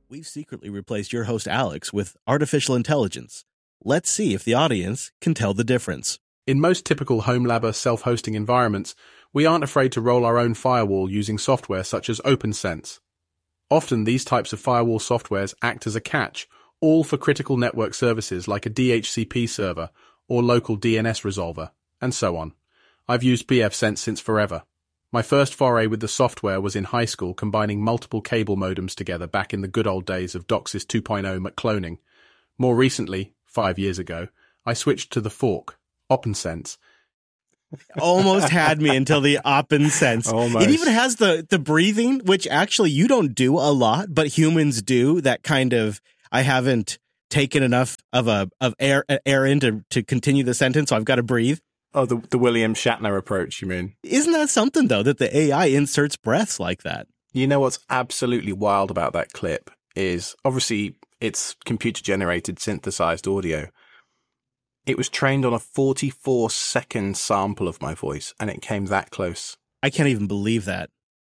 We've secretly replaced your host Alex with artificial intelligence. Let's see if the audience can tell the difference. In most typical HomeLabber self-hosting environments, we aren't afraid to roll our own firewall using software such as OpenSense. Often these types of firewall softwares act as a catch, all for critical network services like a DHCP server or local DNS resolver, and so on. I've used pfSense since forever. My first foray with the software was in high school, combining multiple cable modems together back in the good old days of DOCSIS 2.0 McCloning. More recently, 5 years ago, I switched to the fork, OpenSense. Almost had me until the OpenSense. Almost. It even has the breathing, which actually you don't do a lot, but humans do. That kind of, I haven't taken enough of air in to continue the sentence, so I've got to breathe. Oh, the William Shatner approach, you mean? Isn't that something, though, that the AI inserts breaths like that? You know what's absolutely wild about that clip is, obviously, it's computer-generated, synthesized audio. It was trained on a 44-second sample of my voice, and it came that close. I can't even believe that.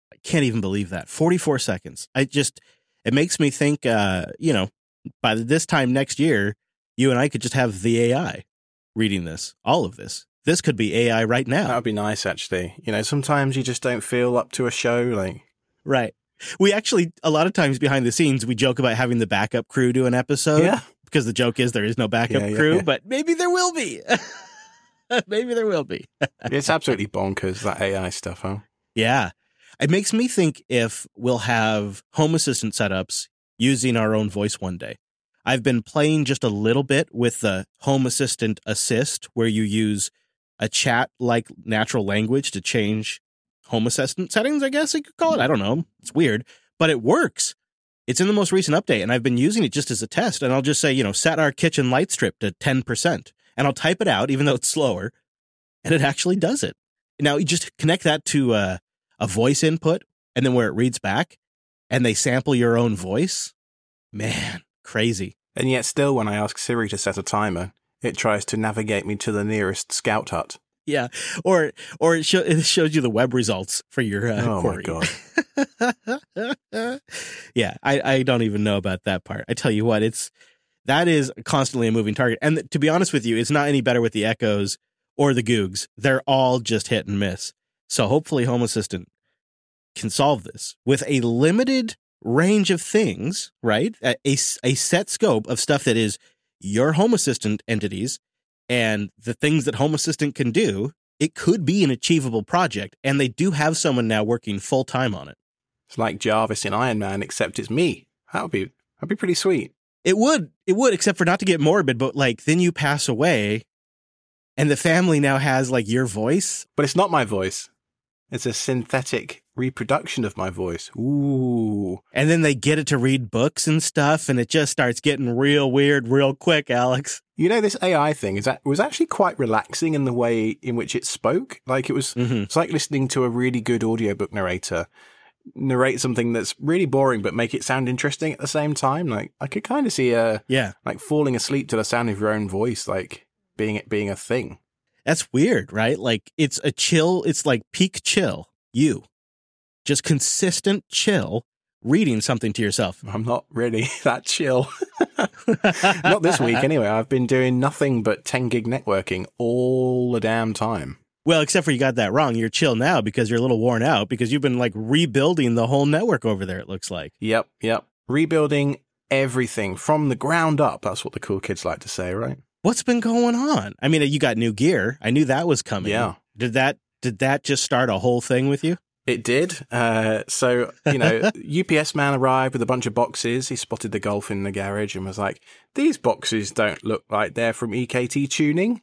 44 seconds. It makes me think, by this time next year, you and I could just have the AI reading this, all of this. This could be AI right now. That would be nice, actually. You know, sometimes you just don't feel up to a show, like... Right. We actually, a lot of times behind the scenes, we joke about having the backup crew do an episode. Yeah. Because the joke is there is no backup crew, but maybe there will be. Maybe there will be. It's absolutely bonkers, that AI stuff, huh? Yeah. It makes me think if we'll have Home Assistant setups using our own voice one day. I've been playing just a little bit with the Home Assistant Assist, where you use a chat-like natural language to change Home Assistant settings, I guess you could call it. I don't know. It's weird, but it works. It's in the most recent update, and I've been using it just as a test, and I'll just say, set our kitchen light strip to 10%, and I'll type it out, even though it's slower, and it actually does it. Now, you just connect that to a voice input, and then where it reads back, and they sample your own voice. Man, crazy. And yet still, when I ask Siri to set a timer, it tries to navigate me to the nearest scout hut. Yeah, or it shows you the web results for your query. My God. Yeah, I don't even know about that part. I tell you what, that is constantly a moving target. And to be honest with you, it's not any better with the Echoes or the Googs. They're all just hit and miss. So hopefully Home Assistant can solve this with a limited range of things, right? A set scope of stuff that is your Home Assistant entities and the things that Home Assistant can do. It could be an achievable project, and they do have someone now working full time on it. It's like Jarvis in Iron Man, except it's me. That'd be pretty sweet. It would, except for not to get morbid, but then you pass away, and the family now has your voice. But it's not my voice. It's a synthetic reproduction of my voice. Ooh. And then they get it to read books and stuff, and it just starts getting real weird real quick, Alex. You know, this AI thing was actually quite relaxing in the way in which it spoke. It's like listening to a really good audiobook narrator narrate something that's really boring, but make it sound interesting at the same time. I could kind of see falling asleep to the sound of your own voice, being a thing. That's weird, right? It's a chill. It's like peak chill. You just consistent chill reading something to yourself. I'm not really that chill. Not this week anyway. I've been doing nothing but 10 gig networking all the damn time. Well, except for you got that wrong. You're chill now because you're a little worn out because you've been rebuilding the whole network over there, it looks like. Yep. Rebuilding everything from the ground up. That's what the cool kids like to say, right? What's been going on? I mean, you got new gear. I knew that was coming. Yeah. Did that just start a whole thing with you? It did. UPS man arrived with a bunch of boxes. He spotted the Golf in the garage and was like, "These boxes don't look like they're from EKT tuning.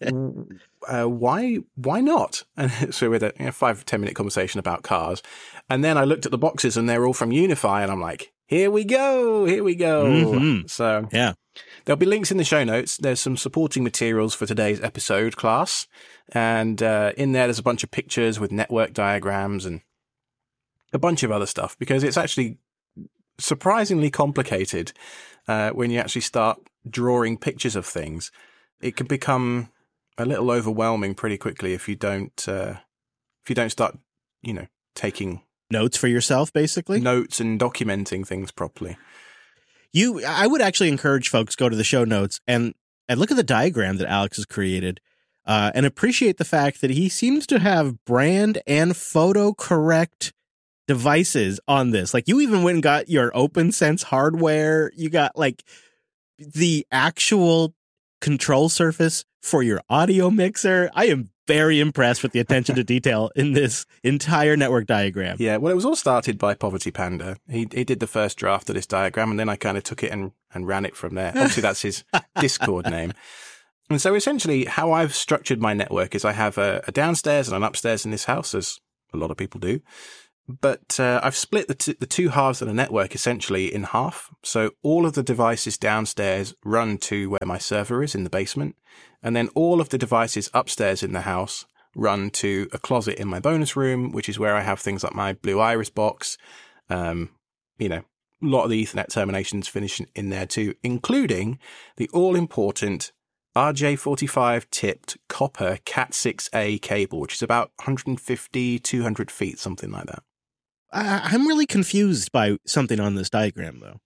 Why not?" And so we had a 5-10 minute conversation about cars. And then I looked at the boxes and they're all from Unify. And I'm like, here we go. Mm-hmm. So yeah. There'll be links in the show notes. There's some supporting materials for today's episode, class. And in there, there's a bunch of pictures with network diagrams and a bunch of other stuff, because it's actually surprisingly complicated when you actually start drawing pictures of things. It can become a little overwhelming pretty quickly if you don't start, taking notes for yourself, basically. Notes and documenting things properly. I would actually encourage folks go to the show notes and look at the diagram that Alex has created, and appreciate the fact that he seems to have brand and photo correct devices on this. Like, you even went and got your OpenSense hardware. You got like the actual control surface for your audio mixer. I am very impressed with the attention to detail in this entire network diagram. Yeah, well, it was all started by Poverty Panda. He did the first draft of this diagram, and then I kind of took it and ran it from there. Obviously, that's his Discord name. And so essentially how I've structured my network is I have a downstairs and an upstairs in this house, as a lot of people do. But I've split the two halves of the network essentially in half. So all of the devices downstairs run to where my server is in the basement. And then all of the devices upstairs in the house run to a closet in my bonus room, which is where I have things like my Blue Iris box. A lot of the Ethernet terminations finish in there too, including the all-important RJ45 tipped copper Cat6A cable, which is about 150, 200 feet, something like that. I'm really confused by something on this diagram, though.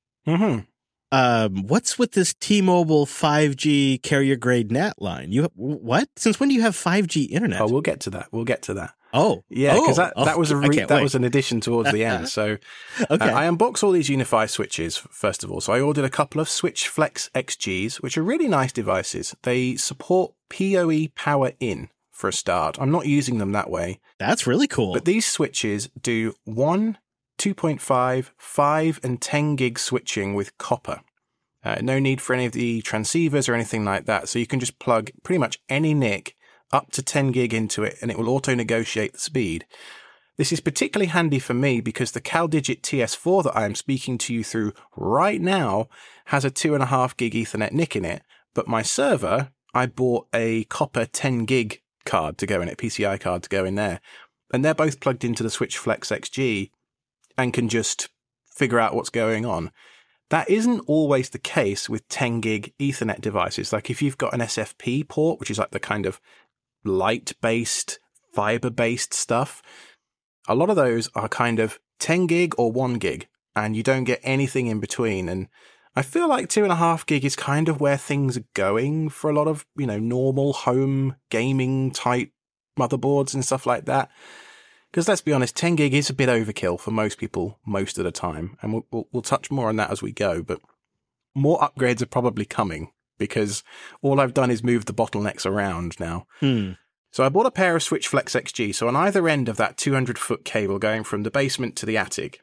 Mm-hmm. What's with this T-Mobile 5G carrier grade NAT line? What? Since when do you have 5G internet? Oh, we'll get to that. Oh, yeah, because that was an addition towards the end. So, okay. I unbox all these Unify switches first of all. So I ordered a couple of Switch Flex XGs, which are really nice devices. They support PoE power in for a start. I'm not using them that way. That's really cool. But these switches do 1, 2.5, 5, and 10 gig switching with copper. No need for any of the transceivers or anything like that. So you can just plug pretty much any NIC up to 10 gig into it, and it will auto-negotiate the speed. This is particularly handy for me because the CalDigit TS4 that I am speaking to you through right now has a 2.5 gig Ethernet NIC in it, but my server, I bought a copper 10 gig card to go in it, PCI card to go in there, and they're both plugged into the Switch Flex XG and can just figure out what's going on. That isn't always the case with 10 gig Ethernet devices. Like if you've got an SFP port, which is like the kind of light-based, fiber-based stuff, a lot of those are kind of 10 gig or 1 gig, and you don't get anything in between. And I feel like 2.5 gig is kind of where things are going for a lot of, normal home gaming type motherboards and stuff like that. Because let's be honest, 10 gig is a bit overkill for most people most of the time. And we'll touch more on that as we go. But more upgrades are probably coming because all I've done is move the bottlenecks around now. So I bought a pair of Switch Flex XG. So on either end of that 200-foot cable going from the basement to the attic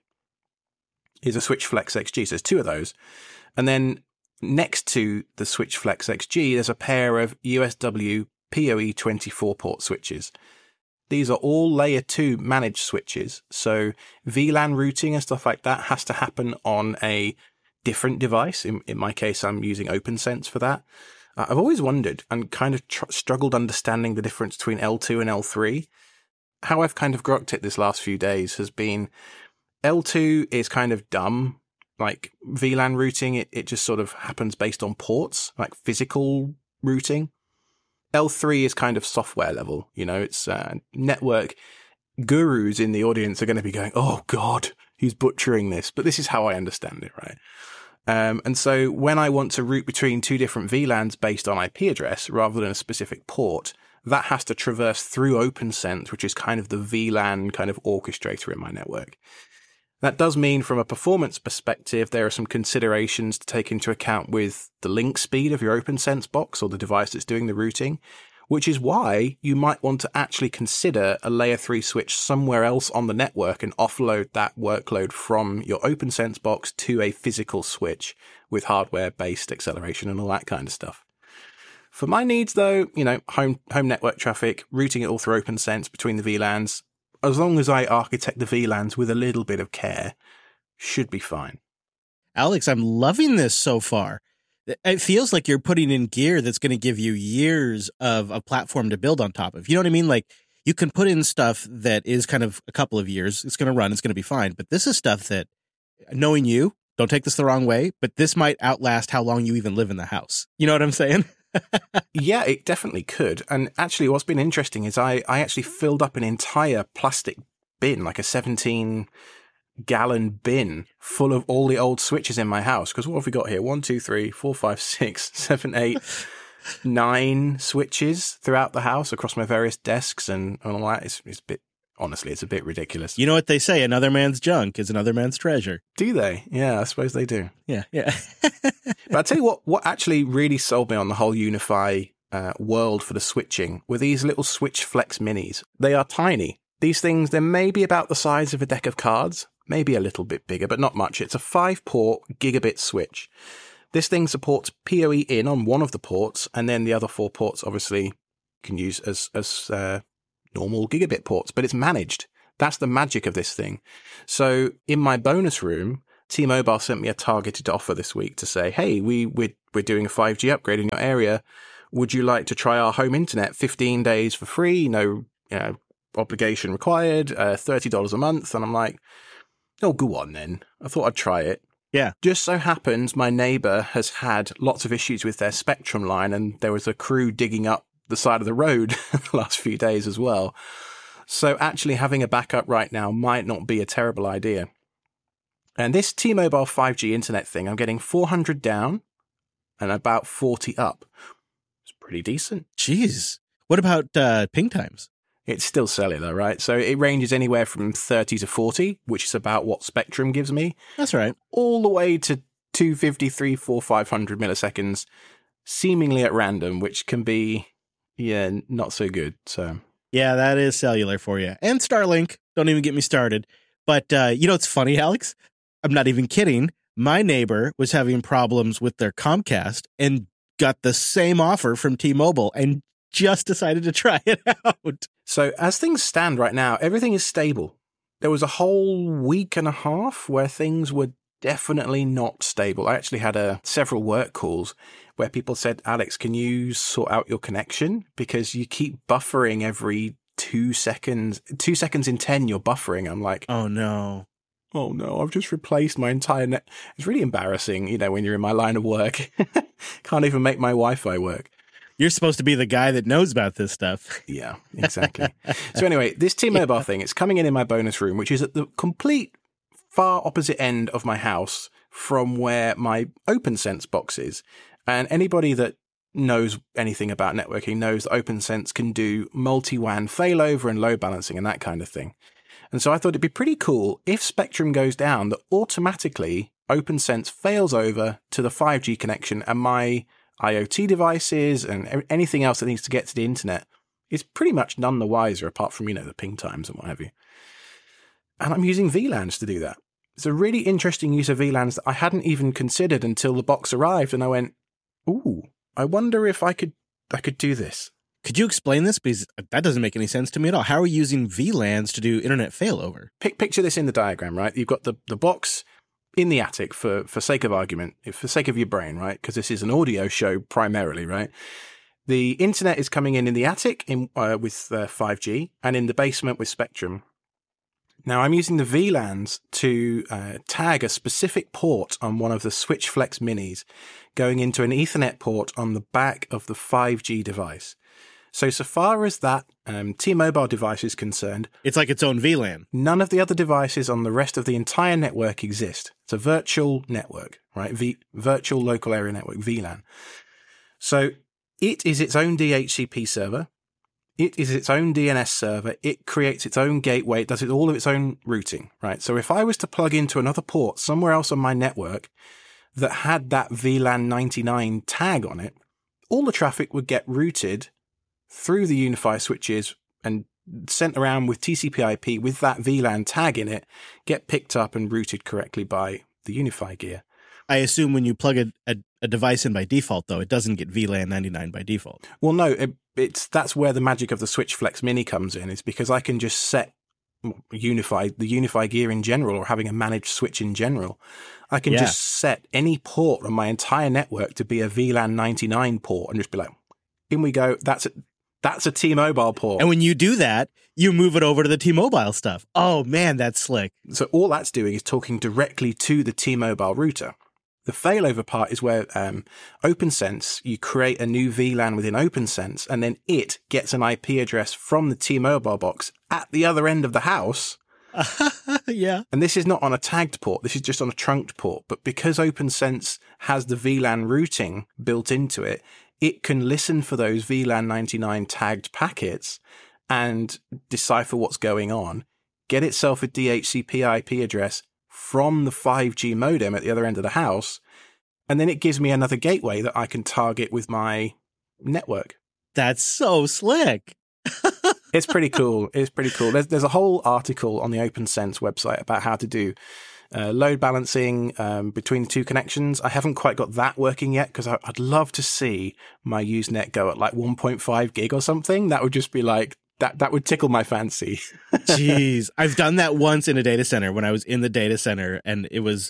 is a Switch Flex XG. So there's two of those. And then next to the Switch Flex XG, there's a pair of USW PoE 24-port switches. These are all layer 2 managed switches. So VLAN routing and stuff like that has to happen on a different device. In my case, I'm using OpenSense for that. I've always wondered and kind of struggled understanding the difference between L2 and L3. How I've kind of grokked it this last few days has been L2 is kind of dumb. Like VLAN routing, it just sort of happens based on ports, like physical routing. L3 is kind of software level, it's network gurus in the audience are going to be going, oh God, he's butchering this. But this is how I understand it, right? And so when I want to route between two different VLANs based on IP address rather than a specific port, that has to traverse through OpenSense, which is kind of the VLAN kind of orchestrator in my network. That does mean from a performance perspective, there are some considerations to take into account with the link speed of your OpenSense box or the device that's doing the routing, which is why you might want to actually consider a layer 3 switch somewhere else on the network and offload that workload from your OpenSense box to a physical switch with hardware-based acceleration and all that kind of stuff. For my needs, though, home network traffic, routing it all through OpenSense between the VLANs, as long as I architect the VLANs with a little bit of care, should be fine. Alex, I'm loving this so far. It feels like you're putting in gear that's going to give you years of a platform to build on top of. You know what I mean? Like, you can put in stuff that is kind of a couple of years. It's going to run. It's going to be fine. But this is stuff that, knowing you, don't take this the wrong way, but this might outlast how long you even live in the house. You know what I'm saying? Yeah, it definitely could. And actually, what's been interesting is I actually filled up an entire plastic bin, like a 17 gallon bin full of all the old switches in my house. Because what have we got here? 1, 2, 3, 4, 5, 6, 7, 8, 9 switches throughout the house across my various desks and all that. It's a bit, honestly, it's a bit ridiculous. You know what they say? Another man's junk is another man's treasure. Do they? Yeah, I suppose they do. Yeah. But I'll tell you what actually really sold me on the whole Unify world for the switching were these little Switch Flex Minis. They are tiny. These things, they're maybe about the size of a deck of cards, maybe a little bit bigger, but not much. It's a 5-port gigabit switch. This thing supports PoE in on one of the ports, and then the other 4 ports obviously can use as normal gigabit ports, but it's managed. That's the magic of this thing. So in my bonus room, T-Mobile sent me a targeted offer this week to say, hey, we're doing a 5G upgrade in your area. Would you like to try our home internet 15 days for free? No obligation required, $30 a month. And I'm like, oh, go on then. I thought I'd try it. Yeah. Just so happens my neighbor has had lots of issues with their Spectrum line, and there was a crew digging up the side of the road the last few days as well. So actually having a backup right now might not be a terrible idea. And this T-Mobile 5G internet thing, I'm getting 400 down and about 40 up. It's pretty decent. Jeez. What about ping times? It's still cellular, right? So it ranges anywhere from 30 to 40, which is about what Spectrum gives me. That's right. All the way to 250, 300, 400, 500 milliseconds, seemingly at random, which can be, not so good. So yeah, that is cellular for you. And Starlink. Don't even get me started. But it's funny, Alex? I'm not even kidding. My neighbor was having problems with their Comcast and got the same offer from T-Mobile and just decided to try it out. So as things stand right now, everything is stable. There was a whole week and a half where things were definitely not stable. I actually had several work calls where people said, Alex, can you sort out your connection? Because you keep buffering every 2 seconds. 2 seconds in 10, you're buffering. I'm like, oh no, I've just replaced my entire net. It's really embarrassing, when you're in my line of work. Can't even make my Wi-Fi work. You're supposed to be the guy that knows about this stuff. Yeah, exactly. So anyway, this T-Mobile thing, it's coming in my bonus room, which is at the complete far opposite end of my house from where my OpenSense box is. And anybody that knows anything about networking knows that OpenSense can do multi-WAN failover and load balancing and that kind of thing. And so I thought it'd be pretty cool if Spectrum goes down that automatically OpenSense fails over to the 5G connection, and my IoT devices and anything else that needs to get to the internet is pretty much none the wiser, apart from, the ping times and what have you. And I'm using VLANs to do that. It's a really interesting use of VLANs that I hadn't even considered until the box arrived, and I went, ooh, I wonder if I could do this. Could you explain this? Because that doesn't make any sense to me at all. How are you using VLANs to do internet failover? Picture this in the diagram, right? You've got the box in the attic for sake of argument, for sake of your brain, right? Because this is an audio show primarily, right? The internet is coming in the attic with 5G and in the basement with Spectrum. Now I'm using the VLANs to tag a specific port on one of the Switch Flex Minis going into an Ethernet port on the back of the 5G device. So far as that T-Mobile device is concerned, it's like its own VLAN. None of the other devices on the rest of the entire network exist. It's a virtual network, right? Virtual Local Area Network, VLAN. So it is its own DHCP server. It is its own DNS server. It creates its own gateway. It does all of its own routing, right? So if I was to plug into another port somewhere else on my network that had that VLAN 99 tag on it, all the traffic would get routed through the Unify switches and sent around with TCP/IP with that VLAN tag in it, get picked up and routed correctly by the Unify gear. I assume when you plug a device in by default, though, it doesn't get VLAN 99 by default. Well, no, that's where the magic of the Switch Flex Mini comes in, is because I can just set the Unify gear in general, or having a managed switch in general. I can just set any port on my entire network to be a VLAN 99 port and just be like, in we go. That's a T-Mobile port. And when you do that, you move it over to the T-Mobile stuff. Oh, man, that's slick. So all that's doing is talking directly to the T-Mobile router. The failover part is where OpenSense, you create a new VLAN within OpenSense, and then it gets an IP address from the T-Mobile box at the other end of the house Yeah. And this is not on a tagged port. This is just on a trunked port. But because OpenSense has the VLAN routing built into it, it can listen for those VLAN 99 tagged packets and decipher what's going on, get itself a DHCP IP address from the 5G modem at the other end of the house, and then it gives me another gateway that I can target with my network. That's so slick. It's pretty cool. It's pretty cool. There's a whole article on the OpenSense website about how to do load balancing between the two connections. I haven't quite got that working yet because I'd love to see my Usenet go at like 1.5 gig or something. That would just be like, that would tickle my fancy. Jeez. I've done that once in a data center when I was in the data center, and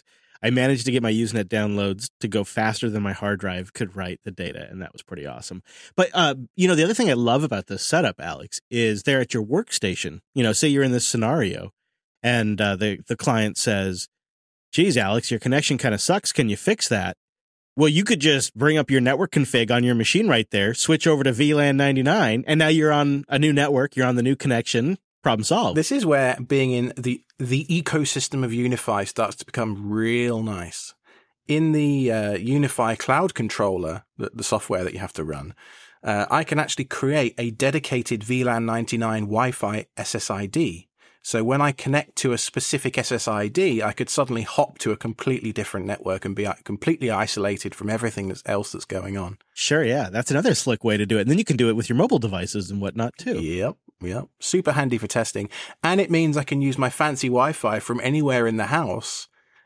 I managed to get my Usenet downloads to go faster than my hard drive could write the data, and that was pretty awesome. But, the other thing I love about this setup, Alex, is there at your workstation, say you're in this scenario, and the client says, geez, Alex, your connection kind of sucks. Can you fix that? Well, you could just bring up your network config on your machine right there, switch over to VLAN 99, and now you're on a new network, you're on the new connection, problem solved. This is where being in the ecosystem of UniFi starts to become real nice. In the UniFi Cloud Controller, the software that you have to run, I can actually create a dedicated VLAN 99 Wi-Fi SSID. So when I connect to a specific SSID, I could suddenly hop to a completely different network and be completely isolated from everything else that's going on. Sure, yeah. That's another slick way to do it. And then you can do it with your mobile devices and whatnot, too. Yep. Super handy for testing. And it means I can use my fancy Wi-Fi from anywhere in the house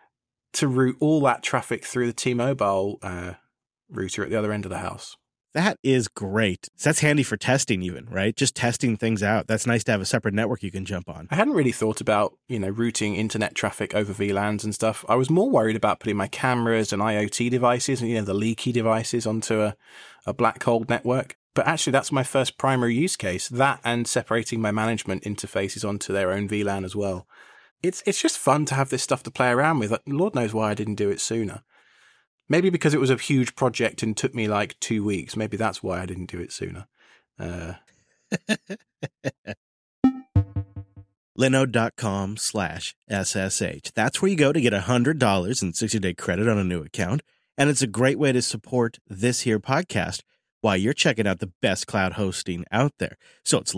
to route all that traffic through the T-Mobile router at the other end of the house. That is great. That's handy for testing even, right? Just testing things out. That's nice to have a separate network you can jump on. I hadn't really thought about, routing internet traffic over VLANs and stuff. I was more worried about putting my cameras and IoT devices and, the leaky devices onto a black hole network. But actually, that's my first primary use case, that and separating my management interfaces onto their own VLAN as well. It's just fun to have this stuff to play around with. Lord knows why I didn't do it sooner. Maybe because it was a huge project and took me like 2 weeks. Maybe that's why I didn't do it sooner. Linode.com/SSH. That's where you go to get $100 in 60-day credit on a new account. And it's a great way to support this here podcast while you're checking out the best cloud hosting out there. So it's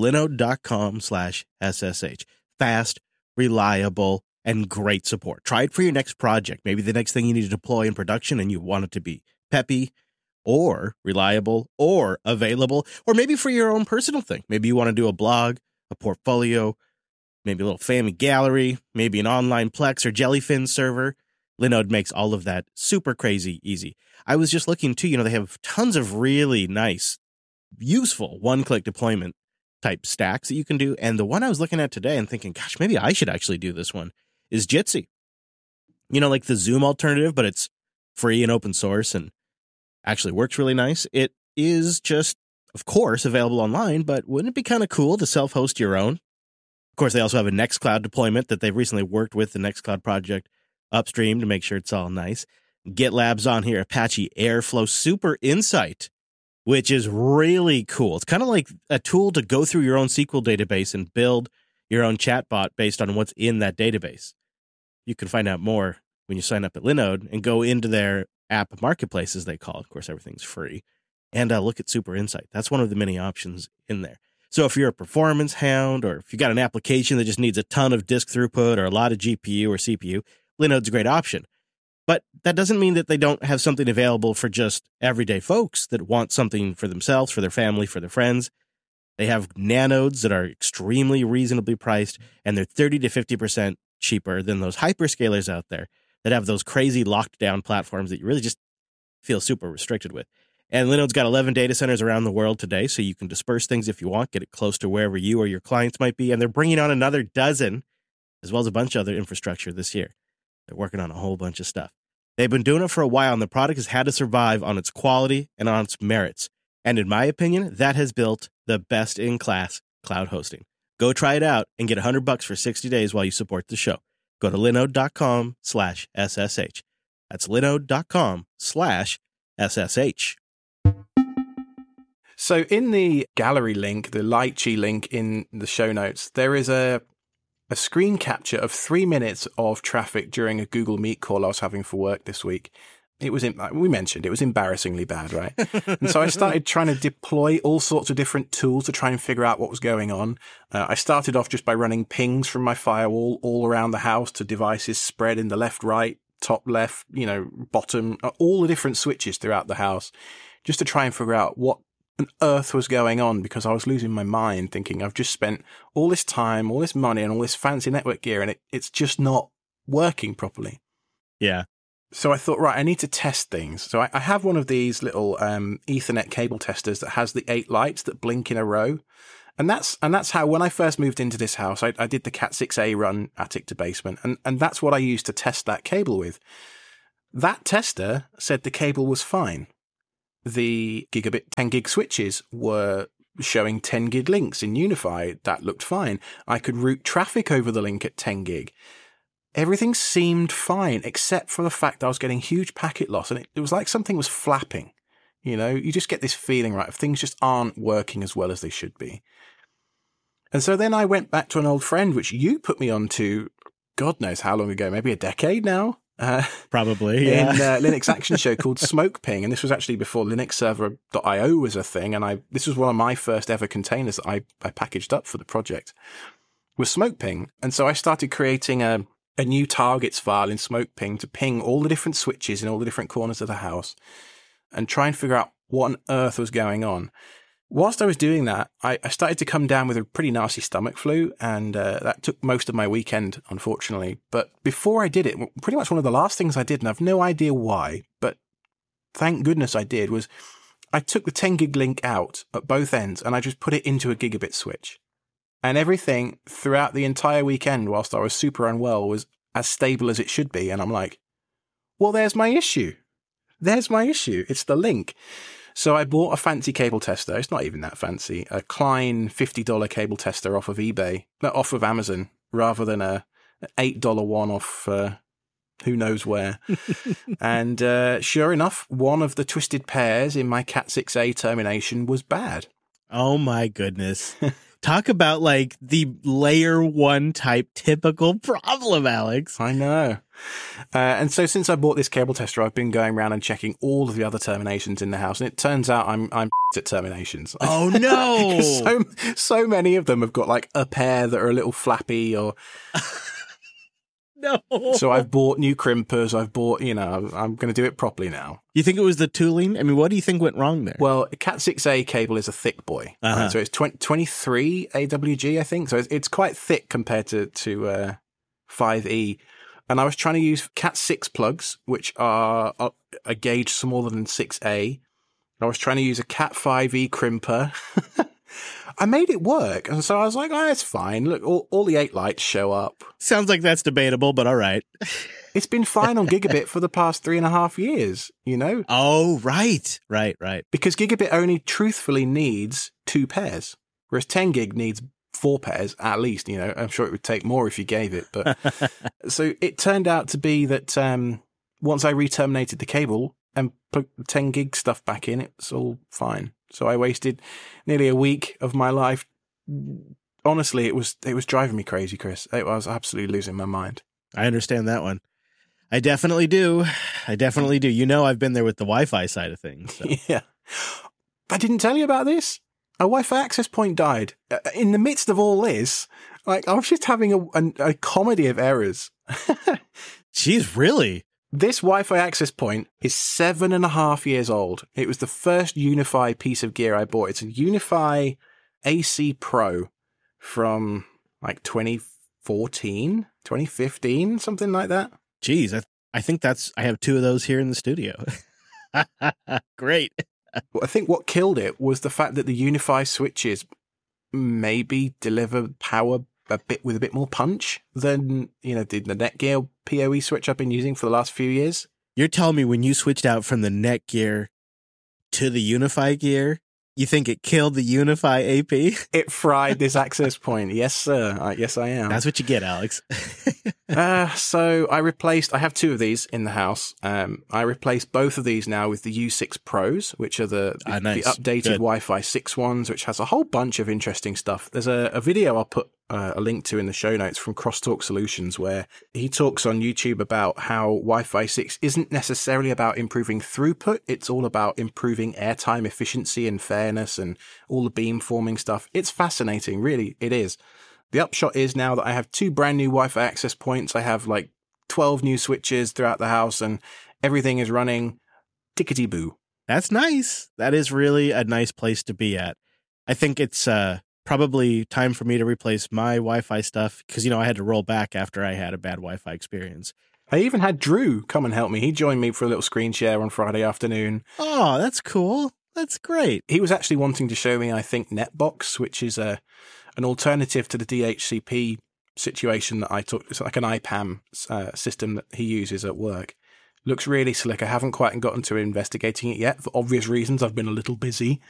linode.com/SSH. Fast, reliable, and great support. Try it for your next project. Maybe the next thing you need to deploy in production and you want it to be peppy or reliable or available, or maybe for your own personal thing. Maybe you want to do a blog, a portfolio, maybe a little family gallery, maybe an online Plex or Jellyfin server. Linode makes all of that super crazy easy. I was just looking too, they have tons of really nice, useful one-click deployment type stacks that you can do. And the one I was looking at today and thinking, gosh, maybe I should actually do this one, is Jitsi. Like the Zoom alternative, but it's free and open source and actually works really nice. It is just, of course, available online, but wouldn't it be kind of cool to self-host your own? Of course, they also have a Nextcloud deployment that they've recently worked with the Nextcloud project upstream to make sure it's all nice. GitLab's on here, Apache Airflow Super Insight, which is really cool. It's kind of like a tool to go through your own SQL database and build your own chatbot based on what's in that database. You can find out more when you sign up at Linode and go into their app marketplace, as they call it. Of course, everything's free. And look at Super Insight. That's one of the many options in there. So if you're a performance hound, or if you got an application that just needs a ton of disk throughput or a lot of GPU or CPU, Linode's a great option. But that doesn't mean that they don't have something available for just everyday folks that want something for themselves, for their family, for their friends. They have nanodes that are extremely reasonably priced, and they're 30 to 50% cheaper than those hyperscalers out there that have those crazy locked down platforms that you really just feel super restricted with. And Linode's got 11 data centers around the world today, so you can disperse things if you want, get it close to wherever you or your clients might be. And they're bringing on another dozen, as well as a bunch of other infrastructure this year. They're working on a whole bunch of stuff. They've been doing it for a while, and the product has had to survive on its quality and on its merits. And in my opinion, that has built the best-in-class cloud hosting. Go try it out and get $100 for 60 days while you support the show. Go to linode.com/SSH. That's linode.com/SSH. So in the gallery link, the Lychee link in the show notes, there is a a screen capture of 3 minutes of traffic during a Google Meet call I was having for work this week. It was, we mentioned, it was embarrassingly bad, right? And so I started trying to deploy all sorts of different tools to try and figure out what was going on. I started off just by running pings from my firewall all around the house to devices spread in the left, right, top, left, bottom, all the different switches throughout the house, just to try and figure out what on earth was going on, because I was losing my mind thinking I've just spent all this time, all this money and all this fancy network gear and it's just not working properly. Yeah. So I thought, right, I need to test things. So I have one of these little Ethernet cable testers that has the 8 lights that blink in a row. And that's how, when I first moved into this house, I did the Cat6a run attic to basement. And that's what I used to test that cable with. That tester said the cable was fine. The gigabit 10 gig switches were showing 10 gig links in UniFi. That looked fine. I could route traffic over the link at 10 gig. Everything seemed fine, except for the fact that I was getting huge packet loss. And it was like something was flapping. You just get this feeling, right, of things just aren't working as well as they should be. And so then I went back to an old friend, which you put me on to, God knows how long ago, maybe a decade now. Probably, yeah. In Linux Action Show called SmokePing. And this was actually before LinuxServer.io was a thing. And this was one of my first ever containers that I packaged up for the project, was SmokePing. And so I started creating a new targets file in SmokePing to ping all the different switches in all the different corners of the house and try and figure out what on earth was going on. Whilst I was doing that, I started to come down with a pretty nasty stomach flu, and that took most of my weekend, unfortunately. But before I did it, pretty much one of the last things I did, and I've no idea why, but thank goodness I did, was I took the 10 gig link out at both ends and I just put it into a gigabit switch. And everything throughout the entire weekend, whilst I was super unwell, was as stable as it should be. And I'm like, well, there's my issue. There's my issue. It's the link. So I bought a fancy cable tester. It's not even that fancy. A Klein $50 cable tester off of Amazon, rather than a $8 one off who knows where. And sure enough, one of the twisted pairs in my Cat6a termination was bad. Oh my goodness. Talk about like the layer 1 type typical problem, Alex. I know. And so since I bought this cable tester, I've been going around and checking all of the other terminations in the house. And it turns out I'm at terminations. Oh no. so many of them have got like a pair that are a little flappy or... No. So I've bought new crimpers. I'm going to do it properly now. You think it was the tooling? I mean, what do you think went wrong there? Well, a Cat6a cable is a thick boy. Uh-huh. Right? So it's 23 AWG, I think. So it's quite thick compared to 5E. And I was trying to use Cat6 plugs, which are a gauge smaller than 6A. I was trying to use a Cat5e crimper. I made it work. And so I was like, oh, it's fine. Look, all the 8 lights show up. Sounds like that's debatable, but all right. It's been fine on Gigabit for the past 3.5 years, Oh, right. Because Gigabit only truthfully needs 2 pairs, whereas 10 gig needs 4 pairs at least. I'm sure it would take more if you gave it. But so it turned out to be that once I re-terminated the cable and put 10 gig stuff back in, it's all fine. So I wasted nearly a week of my life. Honestly, it was driving me crazy, Chris. I was absolutely losing my mind. I understand that one. I definitely do. I've been there with the Wi-Fi side of things. So. Yeah. I didn't tell you about this. A Wi-Fi access point died. In the midst of all this, I was just having a comedy of errors. Jeez, really? This Wi-Fi access point is 7.5 years old. It was the first UniFi piece of gear I bought. It's a UniFi AC Pro from like 2014, 2015, something like that. Jeez, I think I have 2 of those here in the studio. Great. I think what killed it was the fact that the UniFi switches maybe deliver power with a bit more punch than, the Netgear PoE switch I've been using for the last few years. You're telling me when you switched out from the Netgear to the UniFi gear, you think it killed the UniFi AP? It fried this access point. Yes, sir. Yes, I am. That's what you get, Alex. So I have 2 of these in the house. I replaced both of these now with the U6 Pros, which are the nice. updated Wi-Fi 6 ones, which has a whole bunch of interesting stuff. There's a video I'll put a link to in the show notes from Crosstalk Solutions, where he talks on YouTube about how Wi-Fi 6 isn't necessarily about improving throughput. It's all about improving airtime efficiency and fairness and all the beamforming stuff. It's fascinating, really, it is. The upshot is now that I have 2 brand new Wi-Fi access points. I have like 12 new switches throughout the house and everything is running tickety-boo. That's nice. That is really a nice place to be at. I think it's probably time for me to replace my Wi-Fi stuff because, I had to roll back after I had a bad Wi-Fi experience. I even had Drew come and help me. He joined me for a little screen share on Friday afternoon. Oh, that's cool. That's great. He was actually wanting to show me, I think, Netbox, which is an alternative to the DHCP situation that I took. It's like an IPAM system that he uses at work. Looks really slick. I haven't quite gotten to investigating it yet. For obvious reasons, I've been a little busy.